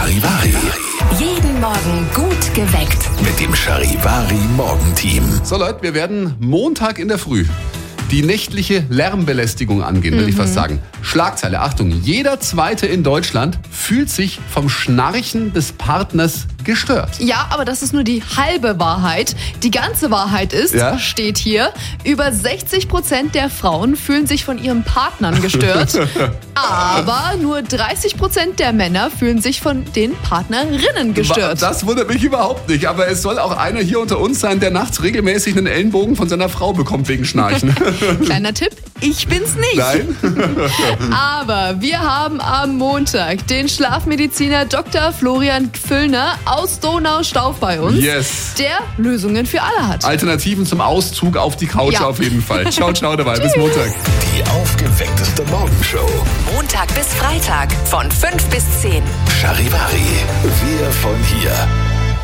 Charivari. Jeden Morgen gut geweckt. Mit dem Charivari Morgenteam. So Leute, wir werden Montag in der Früh die nächtliche Lärmbelästigung angehen, will ich fast sagen. Schlagzeile, Achtung, jeder Zweite in Deutschland fühlt sich vom Schnarchen des Partners gestört. Ja, aber das ist nur die halbe Wahrheit. Die ganze Wahrheit ist, steht hier, über 60% der Frauen fühlen sich von ihren Partnern gestört. Aber nur 30% der Männer fühlen sich von den Partnerinnen gestört. Das wundert mich überhaupt nicht, aber es soll auch einer hier unter uns sein, der nachts regelmäßig einen Ellenbogen von seiner Frau bekommt wegen Schnarchen. Kleiner Tipp, ich bin's nicht. Nein? Aber wir haben am Montag den Schlafmediziner Dr. Florian Füllner aus Donaustauf bei uns, der Lösungen für alle hat. Alternativen zum Auszug auf die Couch auf jeden Fall. Ciao, ciao dabei. Bis Montag. Die aufgeweckteste Morgenshow. Montag bis Freitag von 5 bis 10. Charivari. Wir von hier.